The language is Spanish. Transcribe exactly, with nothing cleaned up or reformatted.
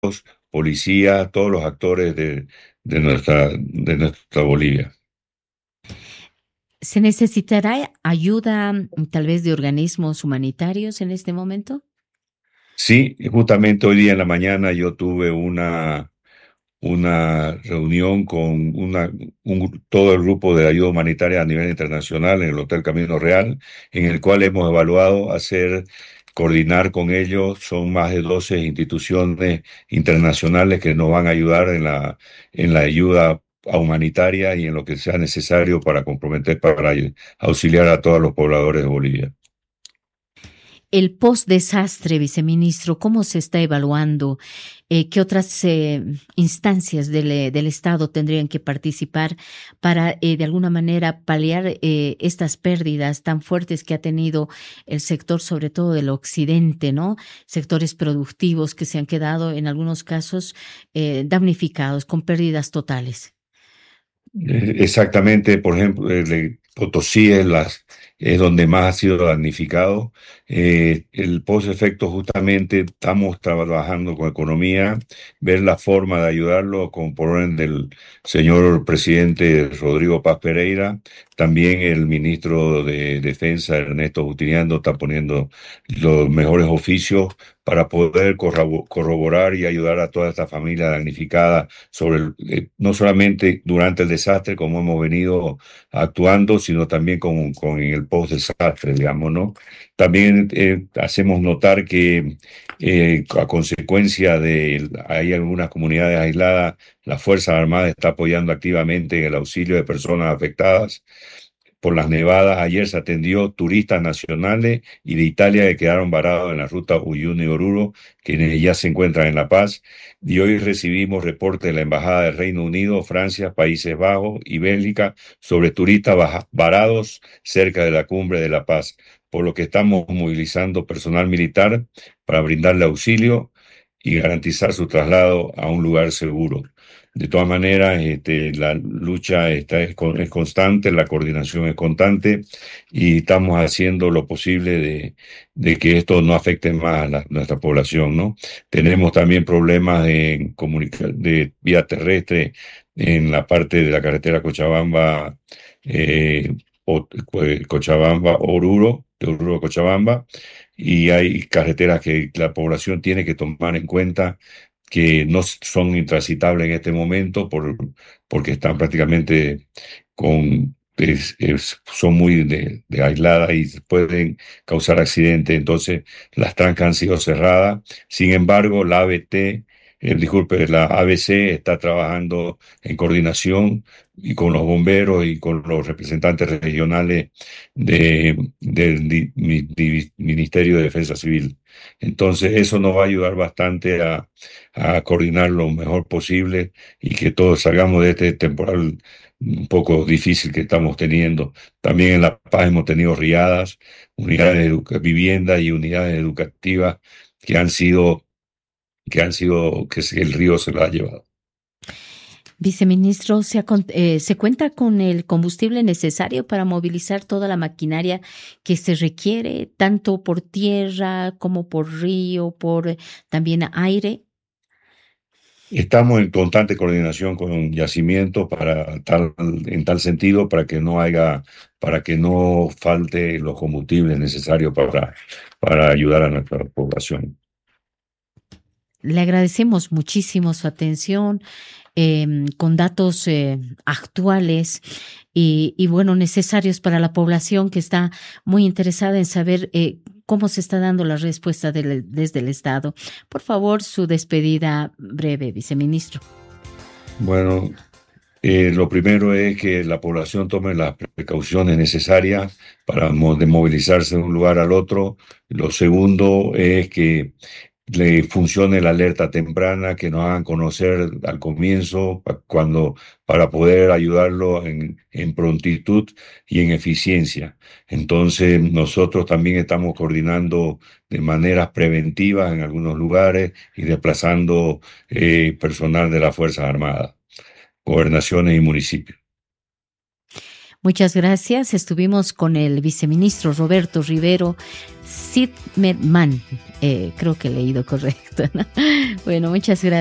policía, todos los actores de, de nuestra, de nuestra Bolivia. ¿Se necesitará ayuda mm, tal vez de organismos humanitarios en este momento? Sí, justamente hoy día en la mañana yo tuve una, una reunión con una, un- todo el grupo de ayuda humanitaria a nivel internacional en el Hotel Camino Real, en el cual hemos evaluado hacer, coordinar con ellos. Son más de doce instituciones internacionales que nos van a ayudar en la, en la ayuda humanitaria y en lo que sea necesario para comprometer, para auxiliar a todos los pobladores de Bolivia. El post-desastre, viceministro, ¿cómo se está evaluando? Eh, ¿qué otras eh, instancias del, eh, del Estado tendrían que participar para, eh, de alguna manera, paliar eh, estas pérdidas tan fuertes que ha tenido el sector, sobre todo del occidente, ¿no? Sectores productivos que se han quedado, en algunos casos, eh, damnificados, con pérdidas totales. Eh, Exactamente, por ejemplo, el de Potosí es, las, es donde más ha sido damnificado. Eh, el post-efecto, justamente estamos trabajando con economía, ver la forma de ayudarlo, con por orden del señor presidente Rodrigo Paz Pereira. También el ministro de Defensa, Ernesto Justiniano, está poniendo los mejores oficios para poder corrobo- corroborar y ayudar a toda esta familia damnificada sobre el- eh, no solamente durante el desastre, como hemos venido actuando, sino también con, con el post-desastre, digamos, ¿no? También eh, hacemos notar que eh, a consecuencia de, hay algunas comunidades aisladas, la Fuerza Armada está apoyando activamente en el auxilio de personas afectadas por las nevadas. Ayer se atendió turistas nacionales y de Italia que quedaron varados en la ruta Uyuni-Oruro, quienes ya se encuentran en La Paz. Y hoy recibimos reporte de la Embajada del Reino Unido, Francia, Países Bajos y Bélgica sobre turistas baja- varados cerca de la cumbre de La Paz, por lo que estamos movilizando personal militar para brindarle auxilio y garantizar su traslado a un lugar seguro. De todas maneras, este, la lucha está, es, con- es constante, la coordinación es constante y estamos haciendo lo posible de, de que esto no afecte más a la- nuestra población, ¿no? Tenemos también problemas de, comunica- de vía terrestre en la parte de la carretera Cochabamba, eh, o- Co- Cochabamba-Oruro, de Oruro a Cochabamba, y hay carreteras que la población tiene que tomar en cuenta que no son intransitables en este momento por, porque están prácticamente con, es- es- son muy de, de aisladas y pueden causar accidentes. Entonces, las trancas han sido cerradas. Sin embargo, la A B T, eh, disculpe, la A B C está trabajando en coordinación y con los bomberos y con los representantes regionales de, del di- mi- di- Ministerio de Defensa Civil. Entonces, eso nos va a ayudar bastante a a coordinar lo mejor posible y que todos salgamos de este temporal un poco difícil que estamos teniendo. También en La Paz hemos tenido riadas, unidades de educa- vivienda y unidades educativas que han sido, que han sido, que se- el río se lo ha llevado. Viceministro, ¿se, ha con- eh, ¿se cuenta con el combustible necesario para movilizar toda la maquinaria que se requiere, tanto por tierra como por río, por eh, también aire? Estamos en constante coordinación con yacimientos para tal, en tal sentido, para que no haya, para que no falte los combustibles necesarios para, para ayudar a nuestra población. Le agradecemos muchísimo su atención em, con datos eh, actuales y, y, bueno, necesarios para la población que está muy interesada en saber eh, cómo se está dando la respuesta del- desde el Estado. Por favor, su despedida breve, viceministro. Bueno, Eh, lo primero es que la población tome las precauciones necesarias para mo- de movilizarse de un lugar al otro. Lo segundo es que le funcione la alerta temprana, que nos hagan conocer al comienzo, pa- cuando, para poder ayudarlo en, en prontitud y en eficiencia. Entonces, nosotros también estamos coordinando de maneras preventivas en algunos lugares y desplazando eh, personal de las Fuerzas Armadas, gobernaciones y municipios. Muchas gracias. Estuvimos con el viceministro Roberto Rivero Zimmermann. Eh, creo que he leído correcto, ¿no? Bueno, muchas gracias.